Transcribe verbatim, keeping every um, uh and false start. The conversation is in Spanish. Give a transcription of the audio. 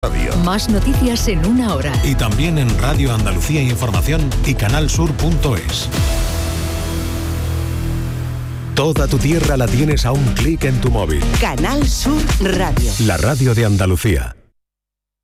Radio. Más noticias en una hora. Y también en Radio Andalucía Información y canal sur punto es. Toda tu tierra la tienes a un clic en tu móvil. Canal Sur Radio. La radio de Andalucía.